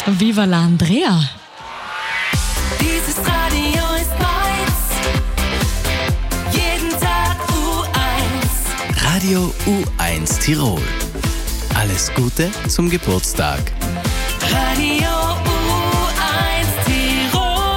Viva la Andrea. Dieses Radio ist meins. Jeden Tag U1. Radio U1 Tirol. Alles Gute zum Geburtstag. Radio U1 Tirol.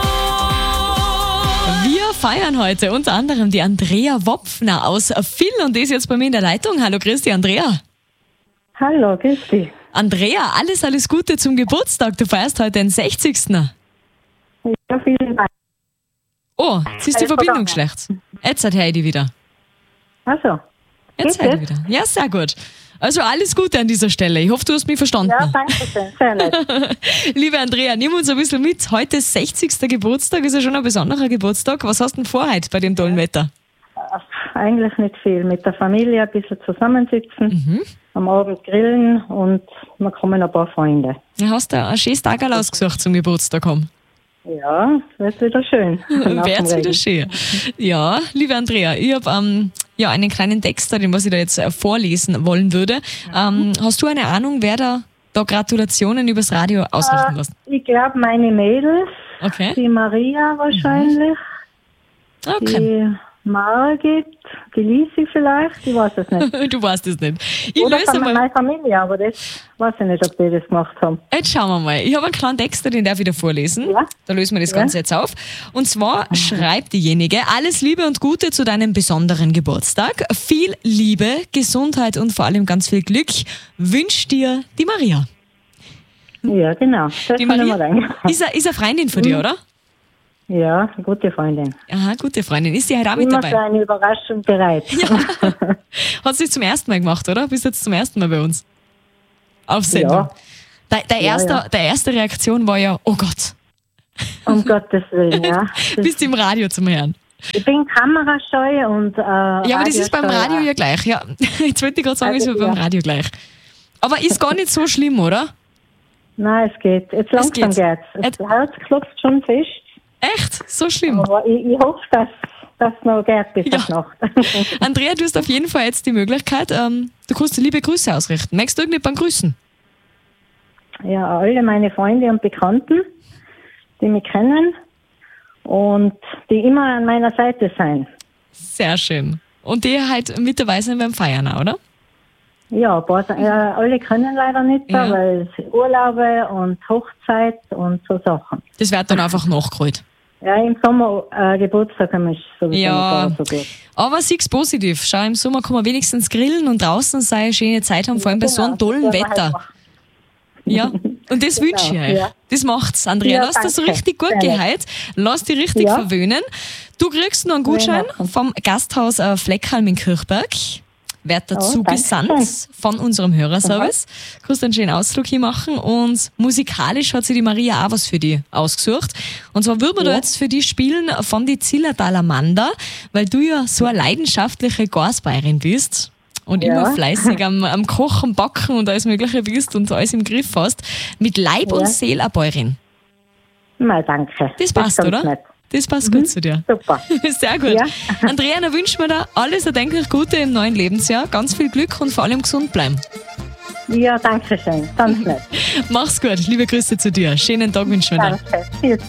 Wir feiern heute unter anderem die Andrea Wopfner aus Vill und die ist jetzt bei mir in der Leitung. Hallo, grüß dich, Andrea. Hallo, grüß dich. Andrea, alles Gute zum Geburtstag. Du feierst heute den 60. Ja, vielen Dank. Oh, jetzt ist die Verbindung schlecht. Jetzt hat Heidi wieder. Also, Jetzt Geht Heidi wieder. Ja, sehr gut. Also alles Gute an dieser Stelle. Ich hoffe, du hast mich verstanden. ja, danke schön. Sehr nett. Liebe Andrea, nimm uns ein bisschen mit. Heute ist 60. Geburtstag, ist ja schon ein besonderer Geburtstag. Was hast du denn vor heute bei dem tollen Wetter? Eigentlich nicht viel. Mit der Familie ein bisschen zusammensitzen, am Abend grillen und wir kommen ein paar Freunde. Ja, hast du ein schönes Tag ausgesucht zum Geburtstag haben? Ja, wird wieder schön. Nach dem Wär's wieder Regen. schön. Ja, liebe Andrea, ich habe einen kleinen Text, den was ich da jetzt vorlesen wollen würde. Hast du eine Ahnung, wer da Gratulationen übers Radio ausrichten lässt? Ich glaube, meine Mädels, Okay. die Maria wahrscheinlich, Okay. die Margit, die Lisi vielleicht, ich weiß es nicht. Du weißt es nicht. Ich Oder löse mal. meine Familie, aber das weiß ich nicht, ob die das gemacht haben. Jetzt schauen wir mal. Ich habe einen kleinen Text, den darf ich wieder vorlesen. Ja. Da lösen wir das Ja. Ganze jetzt auf. Und zwar schreibt diejenige: Alles Liebe und Gute zu deinem besonderen Geburtstag. Viel Liebe, Gesundheit und vor allem ganz viel Glück wünscht dir die Maria. Ja, genau. Das Die kann ich mir Maria denken. ist eine Freundin von dir, oder? Ja, eine gute Freundin. Aha, gute Freundin. Ist die heute auch mit Immer für dabei? eine Überraschung bereit. Hat sie zum ersten Mal gemacht, oder? Bist jetzt zum ersten Mal bei uns? Auf Sendung. Ja. Der erste Reaktion war ja: Oh Gott, Um Gottes Willen, ja. bist du im Radio zum Hören? Ich bin kamerascheu und Ja, aber das ist beim Radio ja. ja gleich. Ja. Jetzt wollte ich gerade sagen, ist Also, beim ja. Radio gleich. Aber ist gar nicht so schlimm, oder? Nein, es geht. Jetzt langsam geht's. geht's. Jetzt- Das Herz klopft schon fest, Echt? So schlimm? aber ich hoffe, dass das noch geht bis Ja. auf Nacht. Andrea, du hast auf jeden Fall jetzt die Möglichkeit, du kannst dir liebe Grüße ausrichten. Möchtest du irgendjemanden grüßen? Ja, alle meine Freunde und Bekannten, die mich kennen und die immer an meiner Seite sein. Sehr schön. Und die halt mit dabei sind beim Feiern auch, oder? Ja, ein paar, alle können leider nicht da, Ja. weil es Urlaube und Hochzeit und so Sachen. Das wird dann einfach nachgeholt. Ja, im Sommer Geburtstag haben wir sowieso Ja. nicht so gut. Aber sieh's positiv. Schau, im Sommer kann man wenigstens grillen und draußen sei eine schöne Zeit haben, vor allem bei so einem tollen Genau, das Wetter. werden wir halt Ja, und das wünsche ich euch. ja. Das macht's, Andrea. Ja, Lass das so danke. richtig gut Sehr nett. geheit. Lass dich richtig Ja. verwöhnen. Du kriegst noch einen Gutschein machen. vom Gasthaus Fleckhalm in Kirchberg. Werd dazu danke gesandt schön. von unserem Hörerservice. Kannst einen schönen Ausflug hier machen. Und musikalisch hat sich die Maria auch was für die ausgesucht. Und zwar würden wir da jetzt für die spielen von die Zillertaler Amanda, weil du ja so eine leidenschaftliche Gasbäuerin bist. Und Ja. immer fleißig am Kochen, Backen und alles Mögliche bist und alles im Griff hast. Mit Leib und Ja. Seele eine Bäuerin. Nein, danke. Das passt, ganz oder? nett. Das passt gut zu dir. Super. Sehr gut. Ja. Andrea, dann wünschen wir dir alles erdenklich Gute im neuen Lebensjahr. Ganz viel Glück und vor allem gesund bleiben. Ja, danke schön. Ganz nett. Mach's gut. Liebe Grüße zu dir. Schönen Tag wünschen wir dir. Danke. Tschüss.